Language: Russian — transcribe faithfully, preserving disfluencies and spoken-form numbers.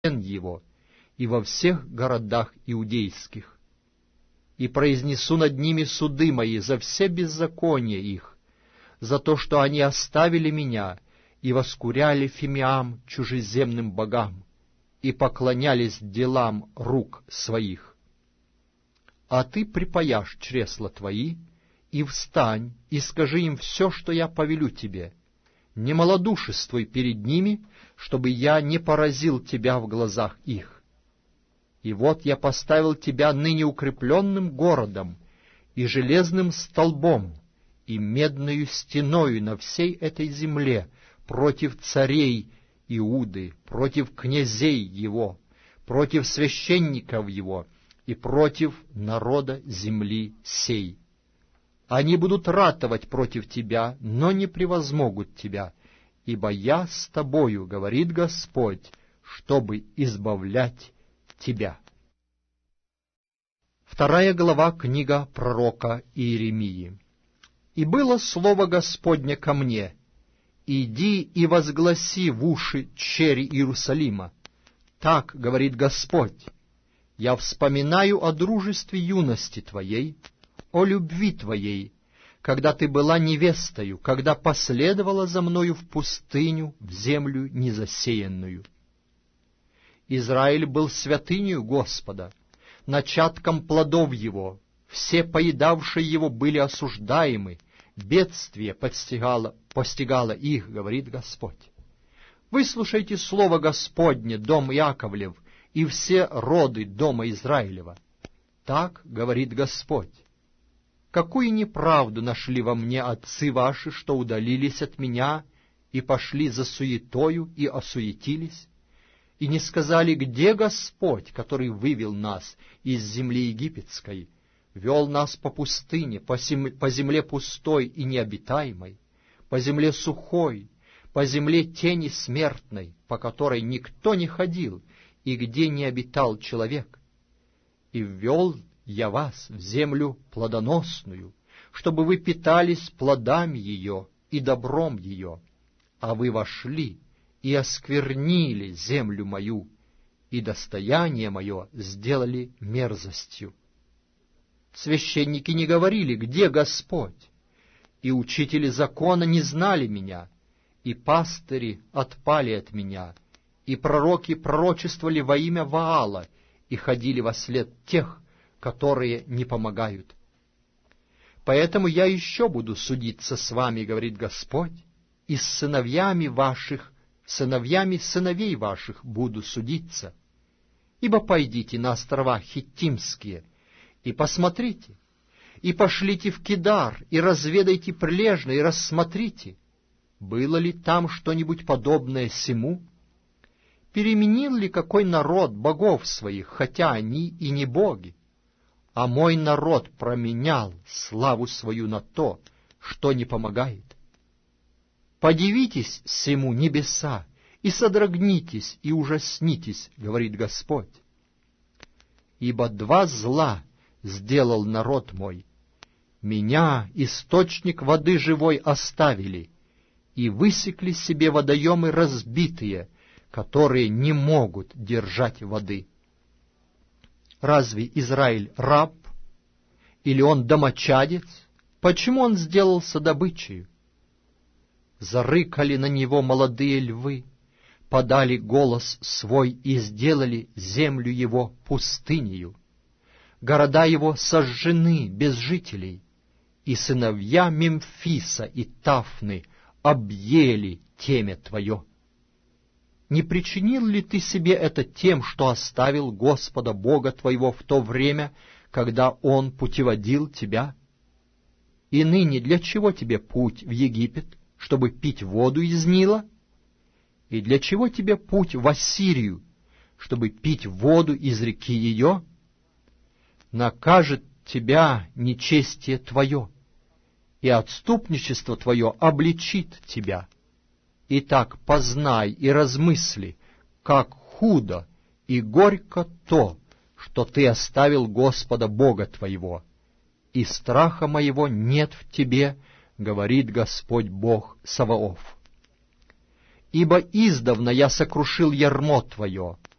его и во всех городах иудейских. И произнесу над ними суды мои за все беззакония их, за то, что они оставили меня и воскуряли фимиам чужеземным богам и поклонялись делам рук своих. А ты припаяшь чресла твои, и встань, и скажи им все, что я повелю тебе. Не малодушествуй перед ними, чтобы я не поразил тебя в глазах их. И вот я поставил тебя ныне укрепленным городом и железным столбом и медною стеною на всей этой земле против царей Иуды, против князей его, против священников его и против народа земли сей. Они будут ратовать против тебя, но не превозмогут тебя, ибо я с тобою, говорит Господь, чтобы избавлять тебя. Вторая глава, книга пророка Иеремии. «И было слово Господне ко мне: иди и возгласи в уши чери Иерусалима. Так говорит Господь: я вспоминаю о дружестве юности твоей, о любви твоей, когда ты была невестою, когда последовала за мною в пустыню, в землю незасеянную. Израиль был святынею Господа, начатком плодов его, все поедавшие его были осуждаемы, бедствие постигало, постигало их, говорит Господь. Выслушайте слово Господне, дом Яковлев, и все роды дома Израилева. Так говорит Господь: какую неправду нашли во мне отцы ваши, что удалились от меня и пошли за суетою и осуетились, и не сказали, где Господь, который вывел нас из земли египетской, вел нас по пустыне, по земле пустой и необитаемой, по земле сухой, по земле тени смертной, по которой никто не ходил и где не обитал человек. И ввел я вас в землю плодоносную, чтобы вы питались плодами ее и добром ее, а вы вошли и осквернили землю мою, и достояние мое сделали мерзостью. Священники не говорили, где Господь, и учители закона не знали меня, и пастыри отпали от меня, и пророки пророчествовали во имя Ваала и ходили вослед тех, которые не помогают. Поэтому я еще буду судиться с вами, говорит Господь, и с сыновьями ваших, сыновьями сыновей ваших буду судиться. Ибо пойдите на острова Хиттимские и посмотрите, и пошлите в Кедар, и разведайте прилежно, и рассмотрите, было ли там что-нибудь подобное сему? Переменил ли какой народ богов своих, хотя они и не боги? А мой народ променял славу свою на то, что не помогает. Подивитесь сему, небеса, и содрогнитесь, и ужаснитесь, говорит Господь. Ибо два зла сделал народ мой. Меня, источник воды живой, оставили, и высекли себе водоемы разбитые, которые не могут держать воды. Разве Израиль раб? Или он домочадец? Почему он сделался добычей? Зарыкали на него молодые львы, подали голос свой и сделали землю его пустынею. Города его сожжены без жителей, и сыновья Мемфиса и Тафны объели темя твое. Не причинил ли ты себе это тем, что оставил Господа Бога твоего в то время, когда Он путеводил тебя? И ныне для чего тебе путь в Египет, чтобы пить воду из Нила? И для чего тебе путь в Ассирию, чтобы пить воду из реки ее? Накажет тебя нечестие твое, и отступничество твое обличит тебя. Итак, познай и размысли, как худо и горько то, что ты оставил Господа Бога твоего, и страха моего нет в тебе, говорит Господь Бог Саваоф. Ибо издавна я сокрушил ярмо твое,